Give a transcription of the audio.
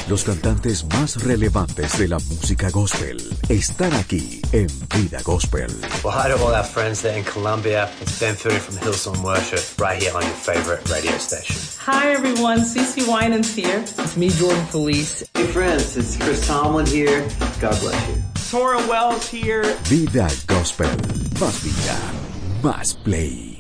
Los cantantes más relevantes de la música gospel están aquí en Vida Gospel. Well, hi to all our friends there in Colombia. It's Ben Fury from Hillsong Worship, right here on your favorite radio station. Hi everyone, CeCe Winans here. It's me, Jordan Felice. Hey friends, it's Chris Tomlin here. God bless you. Tora Wells here. Vida Gospel. Más vida, más play.